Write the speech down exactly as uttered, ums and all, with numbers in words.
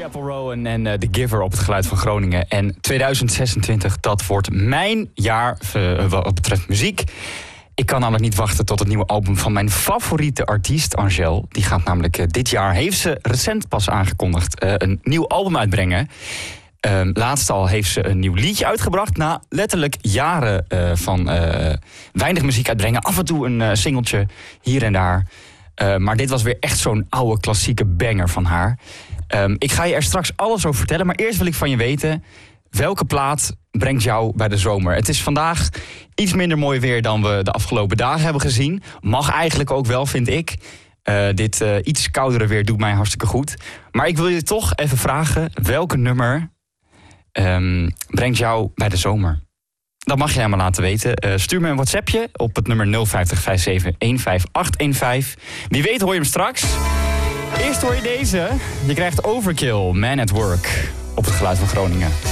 Chapel Rowan en uh, The Giver op het geluid van Groningen. En tweeduizend zesentwintig, dat wordt mijn jaar uh, wat betreft muziek. Ik kan namelijk niet wachten tot het nieuwe album van mijn favoriete artiest, Angèle. Die gaat namelijk uh, dit jaar, heeft ze recent pas aangekondigd, uh, een nieuw album uitbrengen. Uh, laatst al heeft ze een nieuw liedje uitgebracht. Na letterlijk jaren uh, van uh, weinig muziek uitbrengen. Af en toe een uh, singeltje hier en daar. Uh, maar dit was weer echt zo'n oude klassieke banger van haar. Um, ik ga je er straks alles over vertellen. Maar eerst wil ik van je weten, welke plaat brengt jou bij de zomer? Het is vandaag iets minder mooi weer dan we de afgelopen dagen hebben gezien. Mag eigenlijk ook wel, vind ik. Uh, dit uh, iets koudere weer doet mij hartstikke goed. Maar ik wil je toch even vragen, welke nummer um, brengt jou bij de zomer? Dat mag jij me laten weten. Uh, stuur me een WhatsAppje op het nummer nul vijf vijf zeven een vijf acht een vijf. Wie weet hoor je hem straks. Eerst hoor je deze. Je krijgt Overkill, Man at Work, op het geluid van Groningen.